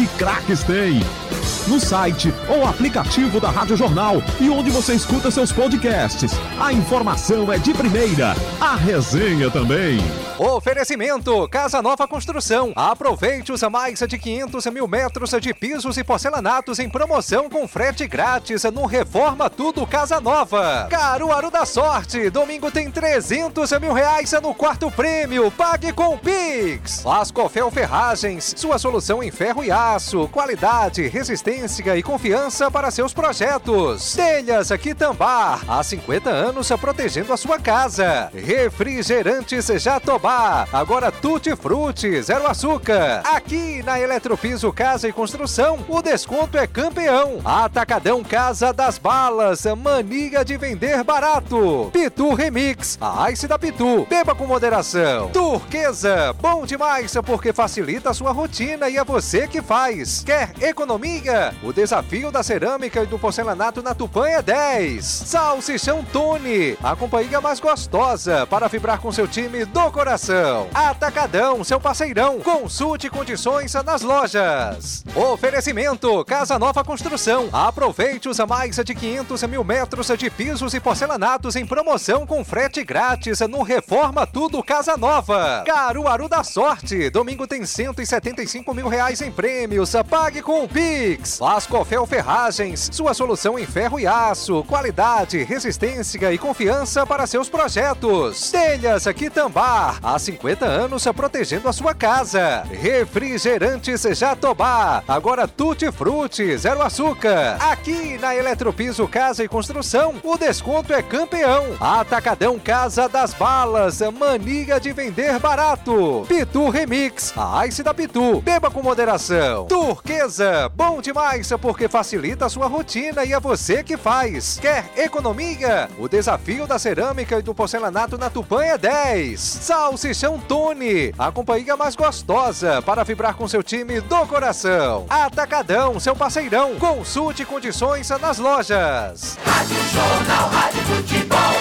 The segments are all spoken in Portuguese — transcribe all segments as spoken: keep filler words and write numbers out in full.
de craques tem. No site ou aplicativo da Rádio Jornal e onde você escuta seus podcasts. A informação é de primeira, a resenha também. Oferecimento Casa Nova Construção. Aproveite os mais de quinhentos mil metros de pisos e porcelanatos em promoção com frete grátis no Reforma Tudo Casa Nova. Caruaru da Sorte. Domingo tem trezentos mil reais no quarto prêmio. Pague com Pix. Lascofel Ferragens. Sua solução em ferro e aço. Qualidade, resistência e confiança para seus projetos. Telhas Quitambá. Há cinquenta anos protegendo a sua casa. Refrigerantes Jatobá. Agora Tutti Frutti, zero açúcar. Aqui na Eletropiso Casa e Construção, o desconto é campeão. Atacadão Casa das Balas. Mania de vender barato. Pitu Remix. A Ice da Pitu. Beba com moderação. Turquesa. Bom demais porque facilita a sua rotina e é você que faz. Quer economia? O desafio da cerâmica e do porcelanato na Tupã é dez. Salsichão Tony. A companhia mais gostosa para vibrar com seu time do coração. Atacadão, seu parceirão. Consulte condições nas lojas. Oferecimento Casa Nova Construção. Aproveite os mais de quinhentos mil metros de pisos e porcelanatos em promoção com frete grátis no Reforma Tudo Casa Nova. Caruaru da Sorte. Domingo tem cento e setenta e cinco mil reais em prêmios. Pague com o Pix. Lascofel Ferragens. Sua solução em ferro e aço. Qualidade, resistência e confiança para seus projetos. Telhas Quitambá. Há cinquenta anos protegendo a sua casa. Refrigerantes Jatobá. Agora Tutti Frutti, zero açúcar. Aqui na Eletropiso Casa e Construção, o desconto é campeão. Atacadão Casa das Balas. Mania de vender barato. Pitu Remix. A Ice da Pitu. Beba com moderação. Turquesa. Bom demais porque facilita a sua rotina e é você que faz. Quer economia? O desafio da cerâmica e do porcelanato na Tupã é dez. Salsichão Tony. A companhia mais gostosa para vibrar com seu time do coração. Atacadão, seu parceirão. Consulte condições nas lojas. Rádio Jornal, Rádio Futebol.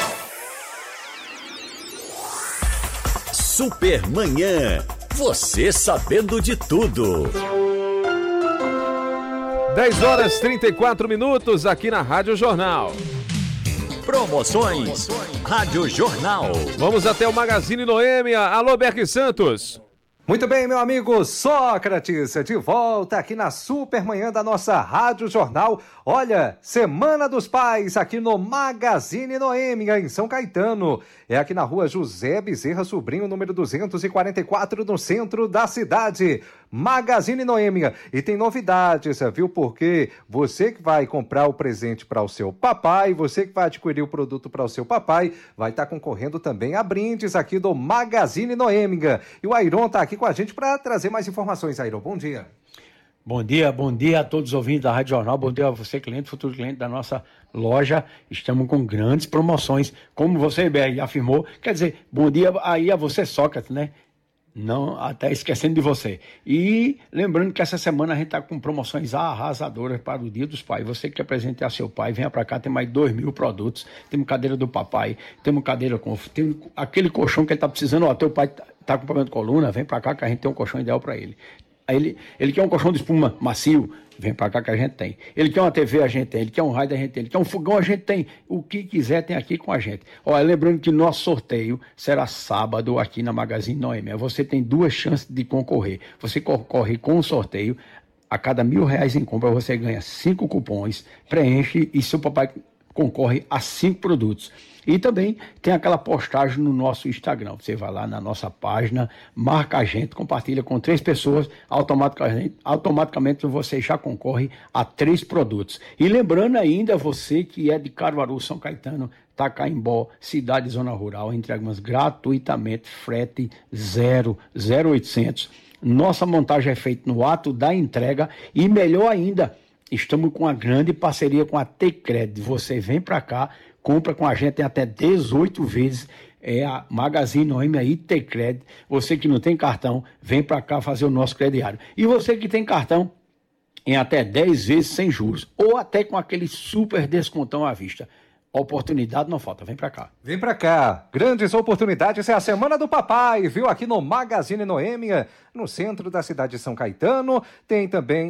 Supermanhã. Você sabendo de tudo. dez horas e trinta e quatro minutos aqui na Rádio Jornal. Promoções. Rádio Jornal. Vamos até o Magazine Noêmia. Alô, Berque Santos. Muito bem, meu amigo Sócrates, de volta aqui na Supermanhã da nossa Rádio Jornal. Olha, Semana dos Pais aqui no Magazine Noêmia, em São Caetano. É aqui na rua José Bezerra Sobrinho, número duzentos e quarenta e quatro, no centro da cidade. Magazine Noêmia. E tem novidades, viu? Porque você que vai comprar o presente para o seu papai, você que vai adquirir o produto para o seu papai, vai estar concorrendo também a brindes aqui do Magazine Noêmia. E o Airon está aqui com a gente para trazer mais informações. Airon, bom dia. Bom dia, bom dia a todos os ouvintes da Rádio Jornal, bom dia a você, cliente, futuro cliente da nossa loja. Estamos com grandes promoções, como você, Berg, afirmou. Quer dizer, bom dia aí a você, Sócrates, né? Não, até esquecendo de você. E lembrando que essa semana a gente está com promoções arrasadoras para o Dia dos Pais. Você que quer presentear seu pai, venha para cá, tem mais de dois mil produtos. Temos cadeira do papai, temos cadeira com... Tem aquele colchão que ele está precisando. Ó, teu pai está tá com problema de coluna, vem para cá que a gente tem um colchão ideal para ele. Aí ele. Ele quer um colchão de espuma macio, vem para cá que a gente tem. Ele quer uma T V, a gente tem. Ele quer um rádio, a gente tem. Ele quer um fogão, a gente tem. O que quiser tem aqui com a gente. Olha, lembrando que nosso sorteio será sábado aqui na Magazine Noêmia. Você tem duas chances de concorrer. Você concorre com o sorteio. A cada mil reais em compra você ganha cinco cupons, preenche e seu papai concorre a cinco produtos. E também tem aquela postagem no nosso Instagram. Você vai lá na nossa página, marca a gente, compartilha com três pessoas, automaticamente, automaticamente você já concorre a três produtos. E lembrando ainda, você que é de Caruaru, São Caetano, Tacaimbó, cidade e zona rural, entregamos gratuitamente, frete zero, zero oitocentos. Nossa montagem é feita no ato da entrega e melhor ainda, estamos com uma grande parceria com a T-Cred. Você vem para cá, compra com a gente em até dezoito vezes, é a Magazine Noêmia e T-Cred. Você que não tem cartão, vem para cá fazer o nosso crediário. E você que tem cartão, em até dez vezes sem juros, ou até com aquele super descontão à vista. Oportunidade não falta, vem pra cá. Vem pra cá, grandes oportunidades, é a Semana do Papai, viu? Aqui no Magazine Noêmia, no centro da cidade de São Caetano, tem também